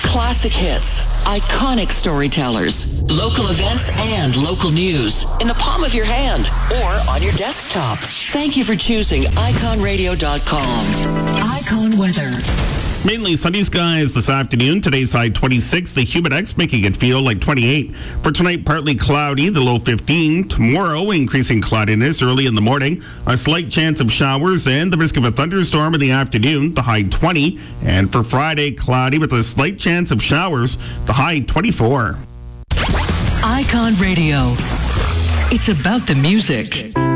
Classic hits, iconic storytellers, local events, and local news in the palm of your hand or on your desktop. Thank you for choosing iconradio.com. Icon weather. Mainly sunny skies this afternoon. Today's high 26. The Humidex making it feel like 28. For tonight, partly cloudy, the low 15. Tomorrow, increasing cloudiness early in the morning. A slight chance of showers and the risk of a thunderstorm in the afternoon, the high 20. And for Friday, cloudy with a slight chance of showers, the high 24. Icon Radio. It's about the music.